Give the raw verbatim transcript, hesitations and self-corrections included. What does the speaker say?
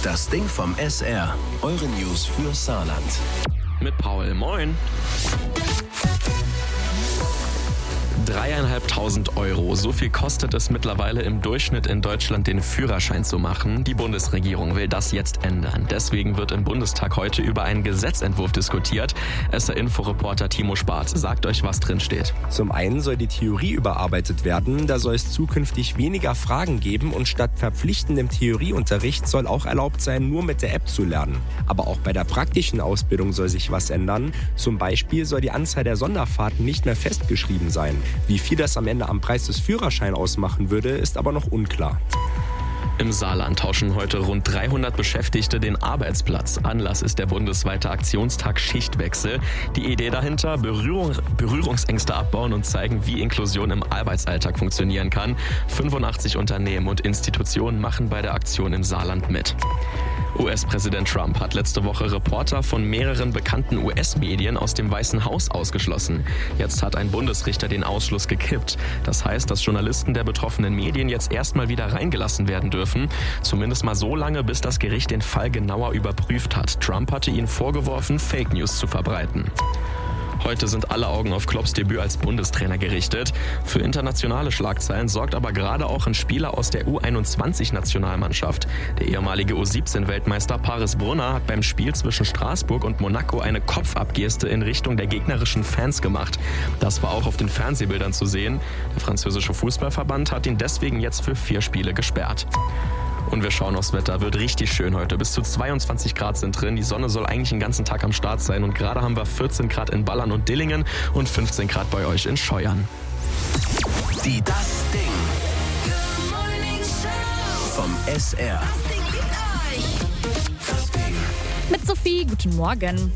Das Ding vom S R. Eure News für Saarland. Mit Paul. Moin. Dreieinhalbtausend Euro. So viel kostet es mittlerweile im Durchschnitt in Deutschland, den Führerschein zu machen. Die Bundesregierung will das jetzt ändern. Deswegen wird im Bundestag heute über einen Gesetzentwurf diskutiert. S R-Info-Reporter Timo Spart sagt euch, was drin steht. Zum einen soll die Theorie überarbeitet werden. Da soll es zukünftig weniger Fragen geben und statt verpflichtendem Theorieunterricht soll auch erlaubt sein, nur mit der App zu lernen. Aber auch bei der praktischen Ausbildung soll sich was ändern. Zum Beispiel soll die Anzahl der Sonderfahrten nicht mehr festgeschrieben sein. Wie viel das am Ende am Preis des Führerscheins ausmachen würde, ist aber noch unklar. Im Saarland tauschen heute rund dreihundert Beschäftigte den Arbeitsplatz. Anlass ist der bundesweite Aktionstag Schichtwechsel. Die Idee dahinter, Berührung, Berührungsängste abbauen und zeigen, wie Inklusion im Arbeitsalltag funktionieren kann. fünfundachtzig Unternehmen und Institutionen machen bei der Aktion im Saarland mit. U S-Präsident Trump hat letzte Woche Reporter von mehreren bekannten U S-Medien aus dem Weißen Haus ausgeschlossen. Jetzt hat ein Bundesrichter den Ausschluss gekippt. Das heißt, dass Journalisten der betroffenen Medien jetzt erstmal wieder reingelassen werden dürfen. Zumindest mal so lange, bis das Gericht den Fall genauer überprüft hat. Trump hatte ihnen vorgeworfen, Fake News zu verbreiten. Heute sind alle Augen auf Klopps Debüt als Bundestrainer gerichtet. Für internationale Schlagzeilen sorgt aber gerade auch ein Spieler aus der U einundzwanzig-Nationalmannschaft. Der ehemalige U siebzehn-Weltmeister Paris Brunner hat beim Spiel zwischen Straßburg und Monaco eine Kopfabgeste in Richtung der gegnerischen Fans gemacht. Das war auch auf den Fernsehbildern zu sehen. Der französische Fußballverband hat ihn deswegen jetzt für vier Spiele gesperrt. Und wir schauen aufs Wetter. Wird richtig schön heute. Bis zu zweiundzwanzig Grad sind drin. Die Sonne soll eigentlich den ganzen Tag am Start sein. Und gerade haben wir vierzehn Grad in Ballern und Dillingen und fünfzehn Grad bei euch in Scheuern. Die Das Ding vom S R. Mit Sophie, guten Morgen.